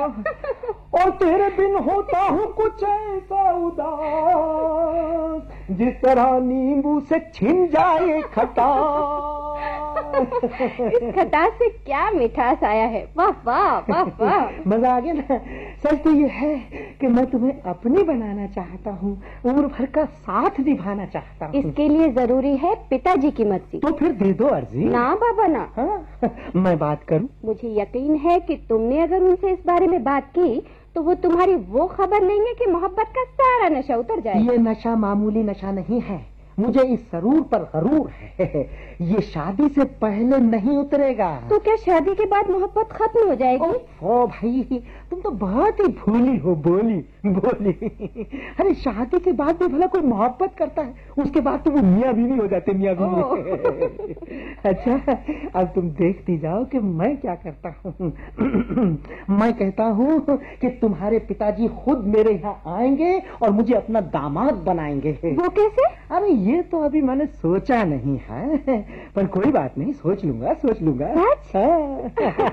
और तेरे बिन होता हूँ कुछ ऐसा उदास जिस तरह नींबू से छिन जाए खटास। इस खटास से क्या मिठास आया है। वाह वाह वाह वाह। मजा आ गया ना। सच तो ये है कि मैं तुम्हें अपनी बनाना चाहता हूँ, उम्र भर का साथ निभाना चाहता हूँ। इसके लिए जरूरी है पिताजी की मर्जी। तो फिर दे दो अर्जी। ना बाबा ना। हाँ, मैं बात करूं? मुझे यकीन है कि तुमने अगर उनसे इस बारे में बात की तो वो तुम्हारी वो खबर लेंगे कि मोहब्बत का सारा नशा उतर जाएगा। ये नशा मामूली नशा नहीं है, मुझे इस सरूर पर गरूर है। ये शादी से पहले नहीं उतरेगा। तो क्या शादी के बाद मोहब्बत खत्म हो जाएगी? ओ भाई, तुम तो बहुत ही भोली हो, भोली भोली। अरे शादी के बाद भी भला कोई मोहब्बत करता है, उसके बाद तो वो मियाँ बीवी हो जाते, मियाँ बीवी। अच्छा, अब तुम देखती जाओ कि मैं क्या करता हूँ। मैं कहता हूँ कि तुम्हारे पिताजी खुद मेरे यहाँ आएंगे और मुझे अपना दामाद बनाएंगे। वो कैसे? अरे ये तो अभी मैंने सोचा नहीं है, पर कोई बात नहीं, सोच लूंगा।